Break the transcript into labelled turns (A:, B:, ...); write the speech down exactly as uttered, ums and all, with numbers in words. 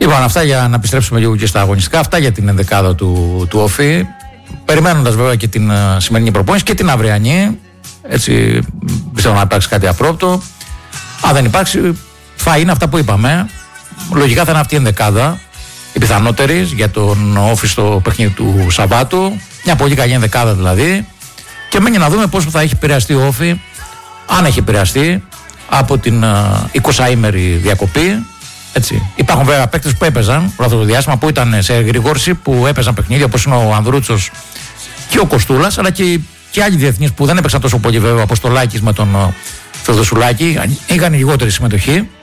A: Λοιπόν, αυτά για να επιστρέψουμε λίγο και στα αγωνιστικά. Αυτά για την ενδεκάδα του, του Όφη. Περιμένοντας βέβαια και την uh, σημερινή προπόνηση και την αυριανή. Έτσι, πιστεύω να υπάρξει κάτι απρόπτο. Αν δεν υπάρξει, θα είναι αυτά που είπαμε. Λογικά θα είναι αυτή η ενδεκάδα. Η πιθανότερη για τον Όφη στο παιχνίδι του Σαββάτου. Μια πολύ καλή ενδεκάδα δηλαδή. Και μένει να δούμε πώς θα έχει επηρεαστεί ο Όφη, αν έχει επηρεαστεί από την uh, εικοσαήμερη διακοπή. Έτσι. Υπάρχουν βέβαια παίκτες που έπαιζαν όλο αυτό το διάστημα, που ήταν σε γρηγόρηση, που έπαιζαν παιχνίδια, όπως είναι ο Ανδρούτσος και ο Κοστούλας, αλλά και, και άλλοι διεθνείς που δεν έπαιξαν τόσο πολύ, βέβαια, ο Αποστολάκης με τον uh, Θεοδοσουλάκη, είχαν λιγότερη συμμετοχή.